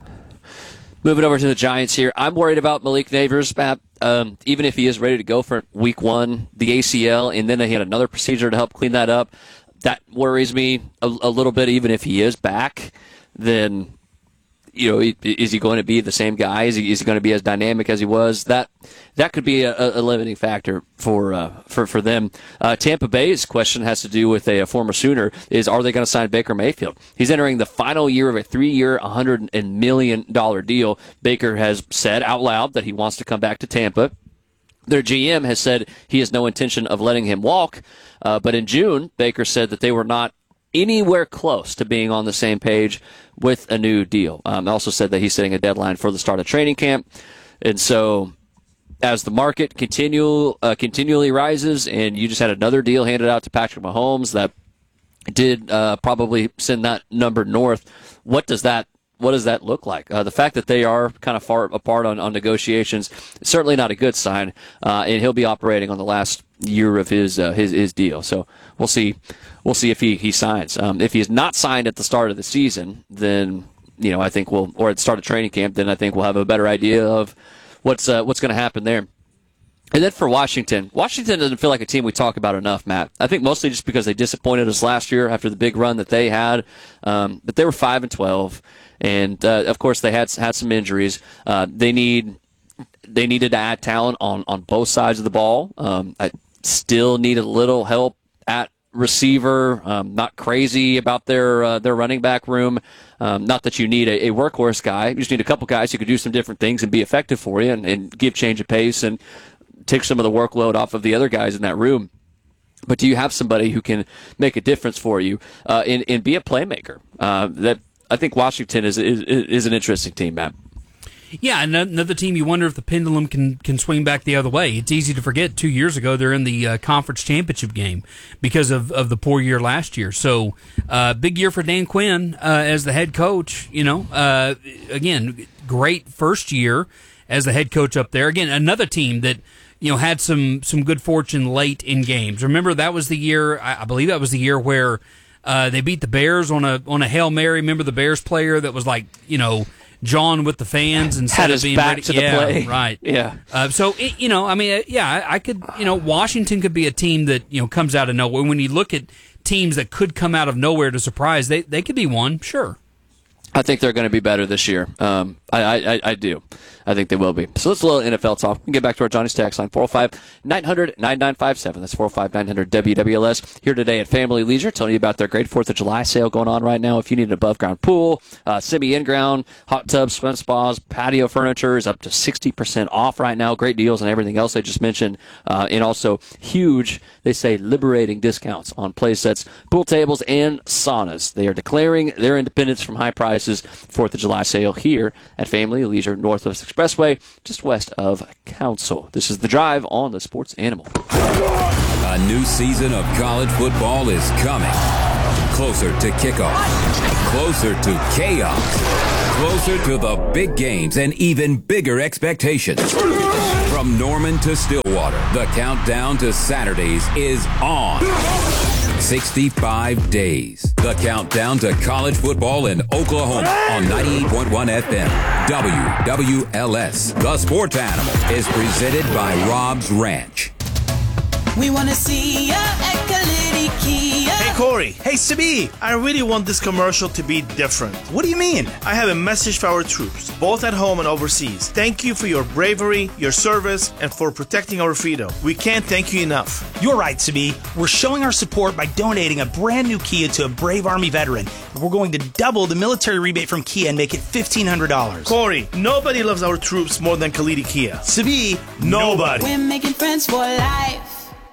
Moving over to the Giants here, I'm worried about Malik Neighbors, Matt. Um, even if he is ready to go for week one, the A C L, and then he had another procedure to help clean that up, that worries me a, a little bit. Even if he is back, then, you know, is he going to be the same guy? Is he, is he going to be as dynamic as he was? That that could be a, a limiting factor for uh, for for them. Uh, Tampa Bay's question has to do with a, a former Sooner: is are they going to sign Baker Mayfield? He's entering the final year of a three-year, one hundred million dollars deal. Baker has said out loud that he wants to come back to Tampa. Their G M has said he has no intention of letting him walk. Uh, but in June, Baker said that they were not anywhere close to being on the same page with a new deal. Um, also said that he's setting a deadline for the start of training camp. And so as the market continue, uh, continually rises and you just had another deal handed out to Patrick Mahomes that did uh, probably send that number north, what does that what does that look like? Uh, the fact that they are kind of far apart on, on negotiations is certainly not a good sign, uh, and he'll be operating on the last year of his uh, his his deal. So we'll see we'll see if he he signs. Um, if he is not signed at the start of the season, then you know I think we'll or at the start of training camp, then I think we'll have a better idea of what's uh, what's going to happen there. And then for Washington, Washington doesn't feel like a team we talk about enough, Matt. I think mostly just because they disappointed us last year after the big run that they had. Um, but they were five and twelve, and uh, of course they had had some injuries. Uh, they need they needed to add talent on, on both sides of the ball. Um, I still need a little help at receiver. Um, not crazy about their uh, their running back room. Um, not that you need a, a workhorse guy. You just need a couple guys who could do some different things and be effective for you and, and give change of pace and take some of the workload off of the other guys in that room. But do you have somebody who can make a difference for you uh, and, and be a playmaker? Uh, that I think Washington is, is is an interesting team, Matt. Yeah, another team you wonder if the pendulum can, can swing back the other way. It's easy to forget two years ago they're in the uh, conference championship game because of, of the poor year last year. So uh, big year for Dan Quinn uh, as the head coach. You know, uh, again, great first year as the head coach up there. Again, another team that you know had some some good fortune late in games. Remember that was the year. I believe that was the year where uh, they beat the Bears on a on a Hail Mary. Remember the Bears player that was like you know. John with the fans instead had of his being back ready. to the yeah, play. Right. Yeah. Uh, so it, you know, I mean, yeah, I, I could, you know, Washington could be a team that you know comes out of nowhere. When you look at teams that could come out of nowhere to surprise, they they could be one, sure. I think they're going to be better this year. Um, I, I, I do. I think they will be. So let's a little N F L talk. We can get back to our Johnny's text line, four oh five, nine hundred, ninety-nine fifty-seven. That's four oh five, nine hundred, W W L S. Here today at Family Leisure, telling you about their great fourth of July sale going on right now. If you need an above-ground pool, uh, semi-in-ground, hot tubs, swim spas, patio furniture is up to sixty percent off right now. Great deals on everything else I just mentioned. Uh, and also huge, they say, liberating discounts on play sets, pool tables, and saunas. They are declaring their independence from high prices. fourth of July sale here at Family Leisure Northwest Expressway, just west of Council. This is The Drive on the Sports Animal. A new season of college football is coming. Closer to kickoff, closer to chaos, closer to the big games and even bigger expectations. From Norman to Stillwater, the countdown to Saturdays is on. sixty-five days. The countdown to college football in Oklahoma on ninety-eight point one F M. W W L S. The Sports Animal is presented by Rob's Ranch. We want to see ya at Kalidi Kia. Hey, Corey. Hey, Sabi. I really want this commercial to be different. What do you mean? I have a message for our troops, both at home and overseas. Thank you for your bravery, your service, and for protecting our freedom. We can't thank you enough. You're right, Sabi. We're showing our support by donating a brand new Kia to a brave Army veteran. We're going to double the military rebate from Kia and make it fifteen hundred dollars. Corey, nobody loves our troops more than Kalidi Kia. Sabi, nobody. We're making friends for life.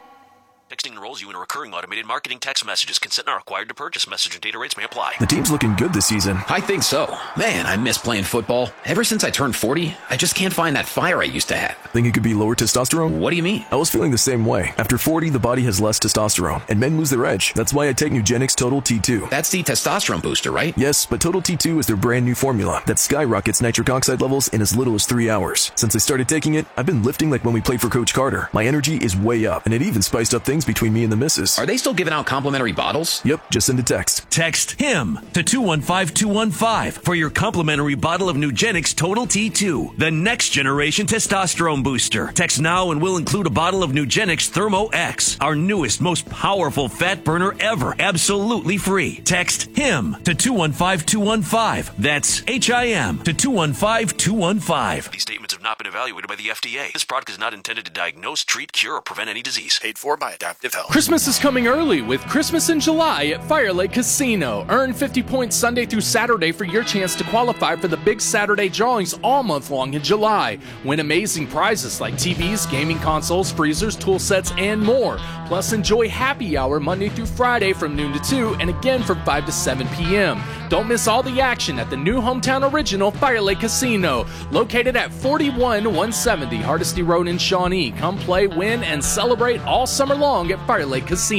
Texting enrolls you in a recurring automated marketing text messages. Consent not required to purchase. Message and data rates may apply. The team's looking good this season. I think so. Man, I miss playing football. Ever since I turned forty, I just can't find that fire I used to have. Think it could be lower testosterone? What do you mean? I was feeling the same way. After forty, the body has less testosterone, and men lose their edge. That's why I take Nugenix Total T two. That's the testosterone booster, right? Yes, but Total T two is their brand new formula that skyrockets nitric oxide levels in as little as three hours. Since I started taking it, I've been lifting like when we played for Coach Carter. My energy is way up, and it even spiced up things between me and the missus. Are they still giving out complimentary bottles? Yep, just send a text. Text HIM to two one five two one five for your complimentary bottle of Nugenix Total T two, the next generation testosterone booster. Text now and we'll include a bottle of Nugenix Thermo X, our newest, most powerful fat burner ever, absolutely free. Text HIM to two one five two one five. That's H I M to two one five two one five. These statements have not been evaluated by the F D A. This product is not intended to diagnose, treat, cure, or prevent any disease. Paid for by Adaptive Health. Christmas is coming early with Christmas in July at Fire Lake Casino. Earn fifty points Sunday through Saturday for your chance to qualify for the big Saturday drawings all month long in July. Win amazing prizes like T Vs, gaming consoles, freezers, tool sets, and more. Plus, enjoy happy hour Monday through Friday from noon to two and again from five to seven p.m. Don't miss all the action at the new hometown original Fire Lake Casino, located at forty-one one seventy Hardesty Road in Shawnee. Come play, win, and celebrate all summer long at Fire Lake Casino.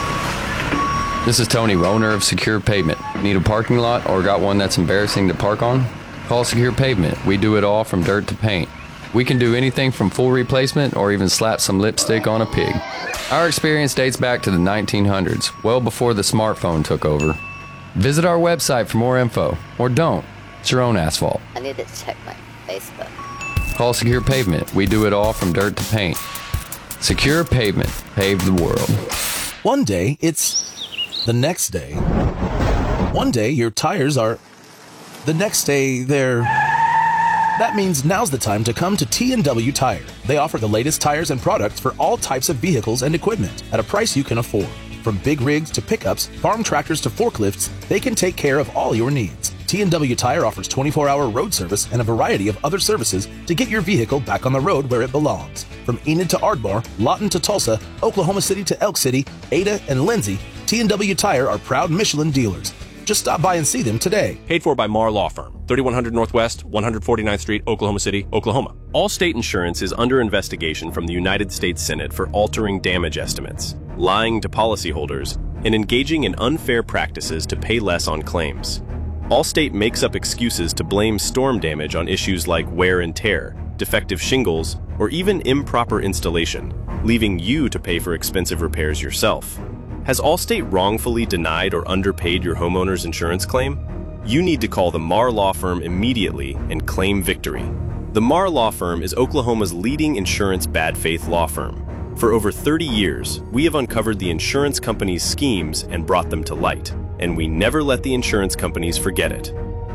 This is Tony, owner of Secure Pavement. Need a parking lot or got one that's embarrassing to park on? Call Secure Pavement. We do it all from dirt to paint. We can do anything from full replacement or even slap some lipstick on a pig. Our experience dates back to the nineteen hundreds, well before the smartphone took over. Visit our website for more info, or don't. It's your own asphalt. I need to check my Facebook. Call Secure Pavement. We do it all from dirt to paint. Secure Pavement. Pave the world. One day, it's the next day. One day, your tires are... The next day, they're... That means now's the time to come to T and W Tire. They offer the latest tires and products for all types of vehicles and equipment at a price you can afford. From big rigs to pickups, farm tractors to forklifts, they can take care of all your needs. T and W Tire offers twenty-four hour road service and a variety of other services to get your vehicle back on the road where it belongs. From Enid to Ardmore, Lawton to Tulsa, Oklahoma City to Elk City, Ada and Lindsay, T and W Tire are proud Michelin dealers. Just stop by and see them today. Paid for by Marr Law Firm, thirty-one hundred Northwest, one forty-ninth Street, Oklahoma City, Oklahoma. Allstate Insurance is under investigation from the United States Senate for altering damage estimates, lying to policyholders, and engaging in unfair practices to pay less on claims. Allstate makes up excuses to blame storm damage on issues like wear and tear, defective shingles, or even improper installation, leaving you to pay for expensive repairs yourself. Has Allstate wrongfully denied or underpaid your homeowner's insurance claim? You need to call the Marr Law Firm immediately and claim victory. The Marr Law Firm is Oklahoma's leading insurance bad faith law firm. For over thirty years, we have uncovered the insurance companies' schemes and brought them to light, and we never let the insurance companies forget it.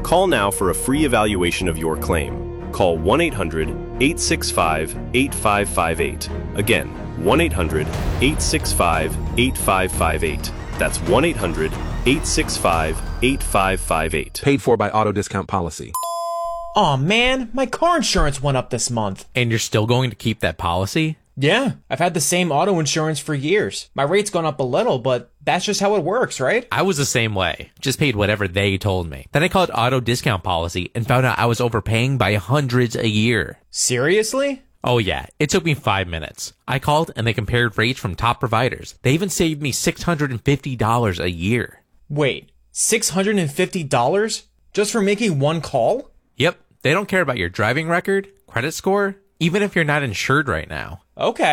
Call now for a free evaluation of your claim. Call one eight hundred, eight six five, eight five five eight. Again, one eight hundred, eight six five, eight five five eight. That's one eight hundred, eight six five, eight five five eight. Paid for by Auto Discount Policy. Aw, man, my car insurance went up this month. And you're still going to keep that policy? Yeah, I've had the same auto insurance for years. My rate's gone up a little, but that's just how it works, right? I was the same way. Just paid whatever they told me. Then I called Auto Discount Policy and found out I was overpaying by hundreds a year. Seriously? Oh yeah, it took me five minutes. I called and they compared rates from top providers. They even saved me six hundred fifty dollars a year. Wait, six hundred fifty dollars? Just for making one call? Yep, they don't care about your driving record, credit score, even if you're not insured right now. Okay.